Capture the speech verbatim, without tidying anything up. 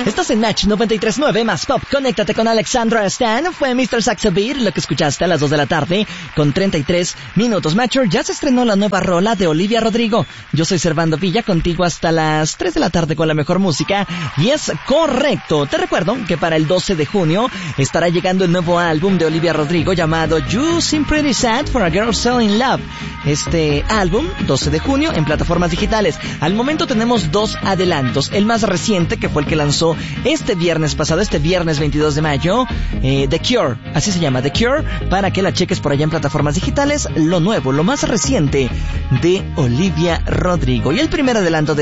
Estás en Match noventa y tres punto nueve más Pop. Conéctate con Alexandra Stan. Fue mister Saxo Beat lo que escuchaste a las dos de la tarde con treinta y tres minutos. Matcher, ya se estrenó la nueva rola de Olivia Rodrigo. Yo soy Servando Villa, contigo hasta las tres de la tarde con la mejor música. Y es correcto. Te recuerdo que para el doce de junio estará llegando el nuevo álbum de Olivia Rodrigo llamado You Seem Pretty Sad for a Girl So in Love. Este álbum, doce de junio, en plataformas digitales. Al momento tenemos dos adelantos. El más reciente, que fue el que lanzó este viernes pasado, este viernes veintidós de mayo, eh, The Cure, así se llama, The Cure, para que la cheques por allá en plataformas digitales. Lo nuevo, lo más reciente de Olivia Rodrigo. Y el primer adelanto de